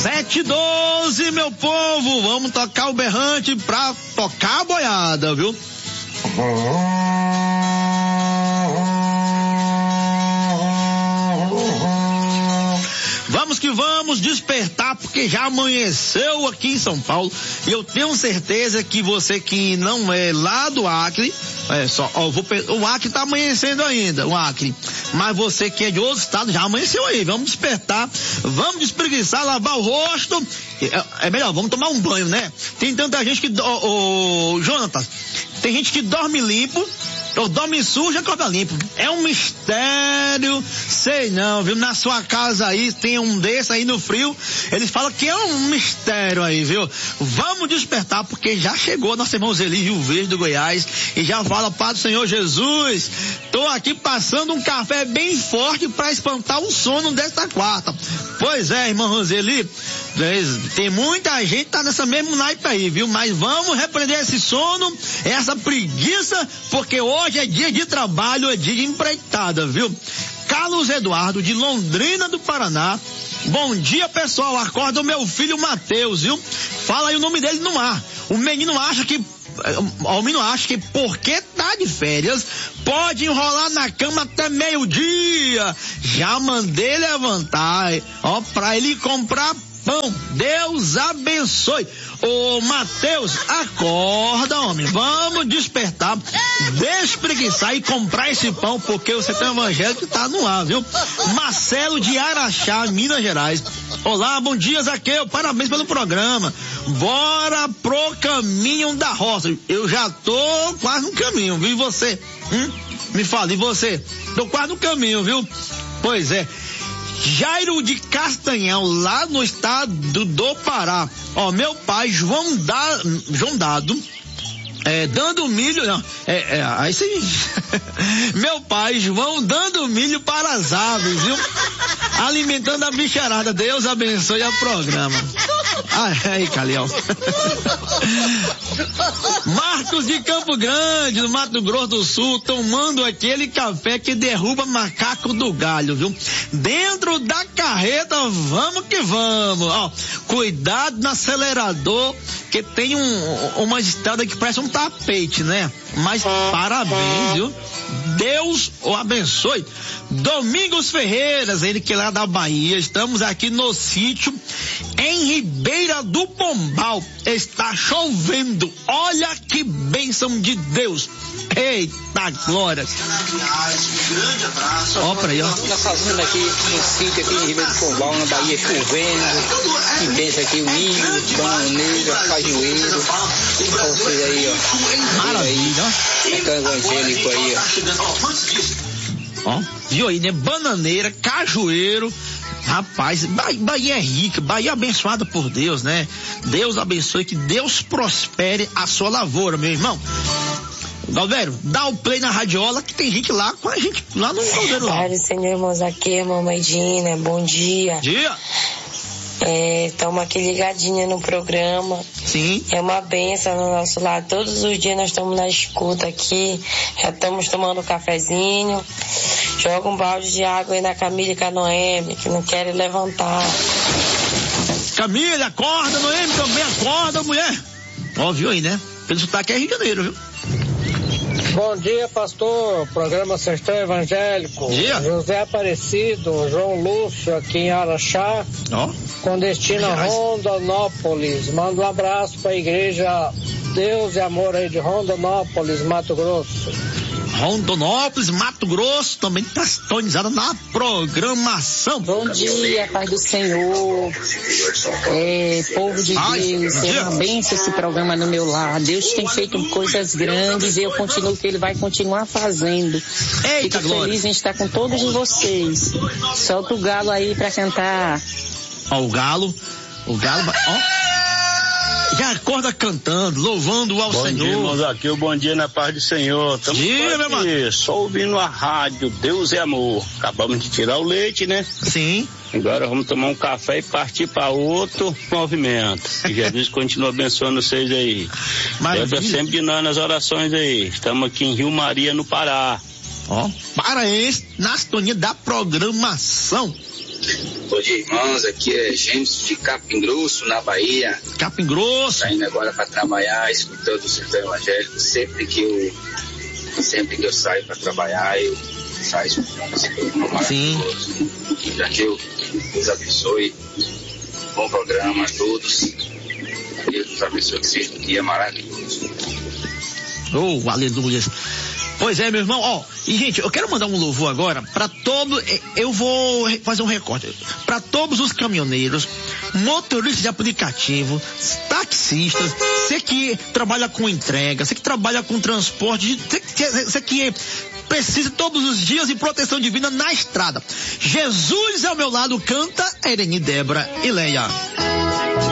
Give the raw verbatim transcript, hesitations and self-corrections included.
sete e doze, meu povo, vamos tocar o berrante pra tocar a boiada, viu? Vamos que vamos despertar, porque já amanheceu aqui em São Paulo, e eu tenho certeza que você que não é lá do Acre, é só, ó, vou, o Acre tá amanhecendo ainda, o Acre, mas você que é de outro estado já amanheceu aí, vamos despertar, vamos despreguiçar, lavar o rosto, é, é melhor, vamos tomar um banho, né? Tem tanta gente que, ô, ô, Jonatas, tem gente que dorme limpo, ou dorme sujo, acorda limpo. É um mistério, sei não, viu? Na sua casa aí, tem um desse aí no frio, eles falam que é um mistério aí, viu? Vamos despertar, porque já chegou nosso irmão Zeli Rio Verde do Goiás, e já fala, Pai do Senhor Jesus, tô aqui passando um café bem forte para espantar o sono desta quarta. Pois é, irmão Roseli, tem muita gente que tá nessa mesma naipe aí, viu? Mas vamos repreender esse sono, essa preguiça, porque hoje é dia de trabalho, é dia de empreitada, viu? Carlos Eduardo, de Londrina do Paraná. Bom dia, pessoal. Acorda o meu filho Mateus, viu? Fala aí o nome dele no ar. O menino acha que O menino acha que porque tá de férias, pode enrolar na cama até meio-dia. Já mandei levantar, ó, pra ele comprar pão. Deus abençoe. Ô, Mateus, acorda, homem. Vamos despertar, despreguiçar e comprar esse pão, porque você tem um evangelho que tá no ar, viu? Marcelo de Araxá, Minas Gerais. Olá, bom dia, Zaqueu. Parabéns pelo programa. Bora pro caminho da roça. Eu já tô quase no caminho, viu? E você? Hum? Me fala, e você? Tô quase no caminho, viu? Pois é. Jairo de Castanhal, lá no estado do Pará. Ó, meu pai, João, da, João Dado, é, dando milho, não, é, é, aí sim, meu pai, João, dando milho para as aves, viu? Alimentando a bicharada. Deus abençoe o programa. Ai, aí, Caliel. Marcos de Campo Grande, no Mato Grosso do Sul, tomando aquele café que derruba macaco do galho, viu? Dentro da carreta, vamos que vamos. Ó, cuidado no acelerador, que tem um, uma estrada que parece um tapete, né? Mas parabéns, viu? Deus o abençoe. Domingos Ferreiras, ele que é lá da Bahia. Estamos aqui no sítio em Ribeira do Pombal. Está chovendo. Olha que bênção de Deus. Eita glória. Ó, pra aí, ó. Nós fazendo aqui no sítio aqui em Ribeira do Pombal, na Bahia, chovendo. Que bênção aqui, o milho, bananeira, cajueiro. Olha vocês aí, ó. Maravilha, ó. Então evangélico aí, ó. Ó, viu aí, né? Bananeira, cajueiro. Rapaz, Bahia é rica, Bahia é abençoada por Deus, né? Deus abençoe, que Deus prospere a sua lavoura, meu irmão. Galvério, dá o play na radiola, que tem gente lá com a gente, lá no Caldeiro lá. Pai do Senhor, irmãos, aqui, mamãe Dina, bom dia. Dia. Estamos é, aqui ligadinha no programa. Sim. É uma bênção no nosso lado. Todos os dias nós estamos na escuta aqui. Já estamos tomando um cafezinho. Joga um balde de água aí na Camila e com a Noemi, que não querem levantar. Camila, acorda, Noemi, também acorda, mulher. Ó, viu aí, né? Pelo sotaque é Rio de Janeiro, viu? Bom dia, pastor. Programa Sertão Evangélico. Dia. José Aparecido, João Lúcio, aqui em Araxá. Ó. Com destino a Rondonópolis. Manda um abraço para a igreja Deus e Amor aí de Rondonópolis, Mato Grosso. Rondonópolis, Mato Grosso, também está sintonizada na programação. Bom dia, Pai do Senhor, é, povo de Ai, Deus, é uma bênção esse programa no meu lar. Deus tem feito coisas grandes e eu continuo que Ele vai continuar fazendo. Eita, Fico glória. feliz em estar com todos vocês. Solta o galo aí pra cantar. Ó, o galo, o galo, ó. Já acorda cantando, louvando ao bom Senhor. Bom dia, irmãos, aqui o bom dia na paz do Senhor. Estamos dia, meu irmão. Só ouvindo a rádio, Deus é amor. Acabamos de tirar o leite, né? Sim. Agora vamos tomar um café e partir para outro movimento. Que Jesus continua abençoando vocês aí. Lembra sempre de nós nas orações aí. Estamos aqui em Rio Maria, no Pará. Ó, paraense, na sintonia da programação. Bom dia, irmãos. Aqui é Gênesis de Capim Grosso, na Bahia. Capim Grosso. Saindo agora para trabalhar, escutando o Sertão Evangélico. Sempre que eu, sempre que eu saio para trabalhar, eu saio escutando esse programa. Sim. Já que eu Deus abençoe. Bom programa a todos. Deus nos abençoe, que seja um dia maravilhoso. Oh, aleluia. Pois é, meu irmão, ó, e gente, eu quero mandar um louvor agora para todo, eu vou fazer um recorte, para todos os caminhoneiros, motoristas de aplicativo, taxistas, você que trabalha com entrega, você que trabalha com transporte, você que, você que precisa todos os dias de proteção divina na estrada. Jesus ao meu lado, canta Ereni, Débora e Leia.